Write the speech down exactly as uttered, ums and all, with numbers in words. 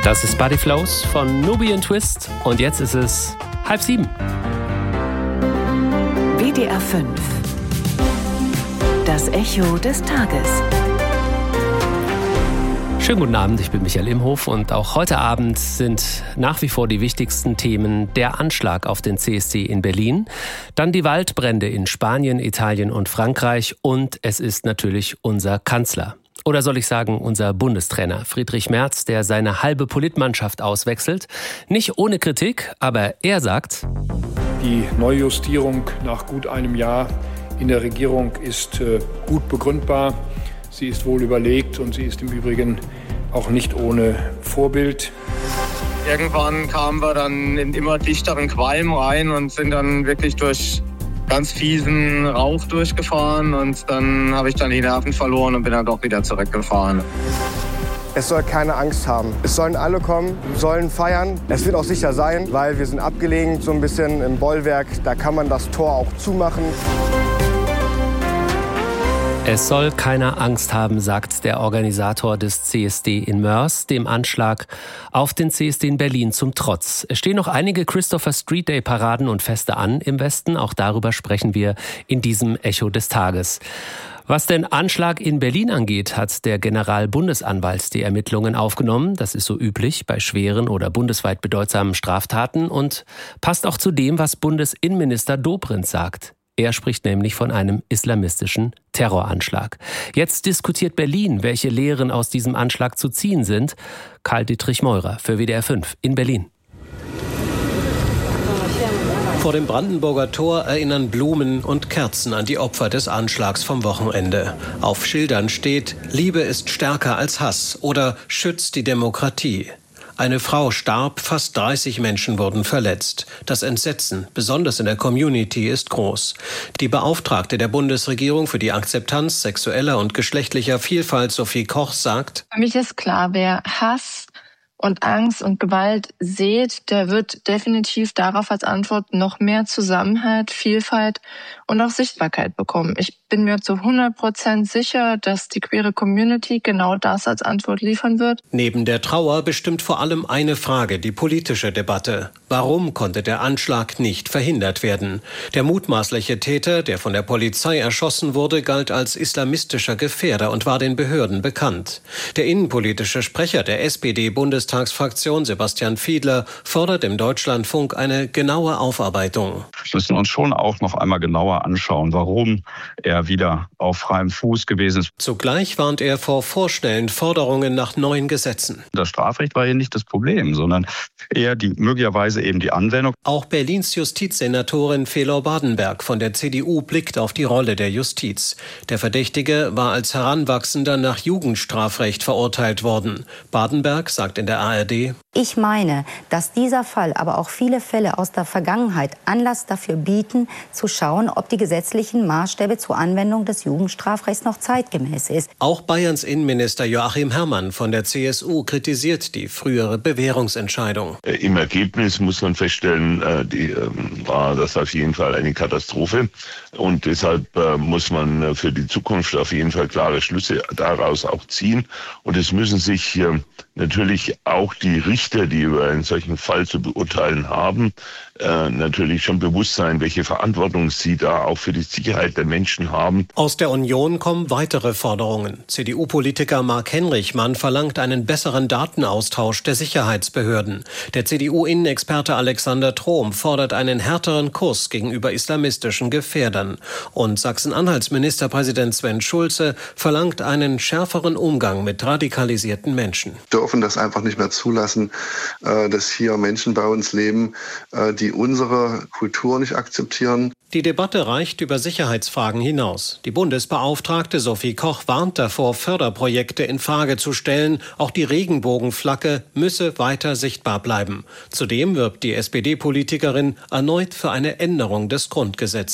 Das ist Body Flows von Nubian Twist und jetzt ist es halb sieben. W D R fünf. Das Echo des Tages. Schönen guten Abend, ich bin Michael Imhof und auch heute Abend sind nach wie vor die wichtigsten Themen der Anschlag auf den C S D in Berlin, dann die Waldbrände in Spanien, Italien und Frankreich und es ist natürlich unser Kanzler. Oder soll ich sagen, unser Bundestrainer Friedrich Merz, der seine halbe Politmannschaft auswechselt. Nicht ohne Kritik, aber er sagt: Die Neujustierung nach gut einem Jahr in der Regierung ist äh, gut begründbar. Sie ist wohl überlegt und sie ist im Übrigen auch nicht ohne Vorbild. Irgendwann kamen wir dann in immer dichteren Qualm rein und sind dann wirklich durch ganz fiesen Rauch durchgefahren und dann habe ich dann die Nerven verloren und bin dann doch wieder zurückgefahren. Es soll keine Angst haben. Es sollen alle kommen, sollen feiern. Es wird auch sicher sein, weil wir sind abgelegen, so ein bisschen im Bollwerk. Da kann man das Tor auch zumachen. Es soll keiner Angst haben, sagt der Organisator des C S D in Moers, dem Anschlag auf den C S D in Berlin zum Trotz. Es stehen noch einige Christopher Street Day Paraden und Feste an im Westen. Auch darüber sprechen wir in diesem Echo des Tages. Was den Anschlag in Berlin angeht, hat der Generalbundesanwalt die Ermittlungen aufgenommen. Das ist so üblich bei schweren oder bundesweit bedeutsamen Straftaten und passt auch zu dem, was Bundesinnenminister Dobrindt sagt. Er spricht nämlich von einem islamistischen Terroranschlag. Jetzt diskutiert Berlin, welche Lehren aus diesem Anschlag zu ziehen sind. Karl-Dietrich Meurer für W D R fünf in Berlin. Vor dem Brandenburger Tor erinnern Blumen und Kerzen an die Opfer des Anschlags vom Wochenende. Auf Schildern steht: Liebe ist stärker als Hass oder schützt die Demokratie. Eine Frau starb, fast dreißig Menschen wurden verletzt. Das Entsetzen, besonders in der Community, ist groß. Die Beauftragte der Bundesregierung für die Akzeptanz sexueller und geschlechtlicher Vielfalt, Sophie Koch, sagt: Für mich ist klar, wer Hass und Angst und Gewalt sät, der wird definitiv darauf als Antwort noch mehr Zusammenhalt, Vielfalt und auch Sichtbarkeit bekommen. Ich bin mir zu hundert Prozent sicher, dass die queere Community genau das als Antwort liefern wird. Neben der Trauer bestimmt vor allem eine Frage die politische Debatte. Warum konnte der Anschlag nicht verhindert werden? Der mutmaßliche Täter, der von der Polizei erschossen wurde, galt als islamistischer Gefährder und war den Behörden bekannt. Der innenpolitische Sprecher der S P D-Bundestagsfraktion, Sebastian Fiedler, fordert im Deutschlandfunk eine genaue Aufarbeitung. Wir müssen uns schon auch noch einmal genauer anschauen, warum er wieder auf freiem Fuß gewesen ist. Zugleich warnt er vor vorschnellen Forderungen nach neuen Gesetzen. Das Strafrecht war hier nicht das Problem, sondern eher die möglicherweise eben die Anwendung. Auch Berlins Justizsenatorin Felor Badenberg von der C D U blickt auf die Rolle der Justiz. Der Verdächtige war als Heranwachsender nach Jugendstrafrecht verurteilt worden. Badenberg sagt in der A R D: Ich meine, dass dieser Fall, aber auch viele Fälle aus der Vergangenheit Anlass dafür bieten, zu schauen, ob die gesetzlichen Maßstäbe zur Anwendung des Jugendstrafrechts noch zeitgemäß ist. Auch Bayerns Innenminister Joachim Herrmann von der C S U kritisiert die frühere Bewährungsentscheidung. Im Ergebnis muss man feststellen, die, war das auf jeden Fall eine Katastrophe. Und deshalb muss man für die Zukunft auf jeden Fall klare Schlüsse daraus auch ziehen. Und es müssen sich natürlich auch die Richter, die über einen solchen Fall zu beurteilen haben, natürlich schon bewusst sein, welche Verantwortung sie da auch für die Sicherheit der Menschen haben. Aus der Union kommen weitere Forderungen. C D U-Politiker Marc Henrichmann verlangt einen besseren Datenaustausch der Sicherheitsbehörden. Der C D U-Innenexperte Alexander Trom fordert einen härteren Kurs gegenüber islamistischen Gefährdern. Und Sachsen-Anhalts Ministerpräsident Sven Schulze verlangt einen schärferen Umgang mit radikalisierten Menschen. Wir dürfen das einfach nicht mehr zulassen, dass hier Menschen bei uns leben, die unsere Kultur nicht akzeptieren. Die Debatte reicht über Sicherheitsfragen hinaus. Die Bundesbeauftragte Sophie Koch warnt davor, Förderprojekte in Frage zu stellen. Auch die Regenbogenflagge müsse weiter sichtbar bleiben. Zudem wirbt die S P D-Politikerin erneut für eine Änderung des Grundgesetzes.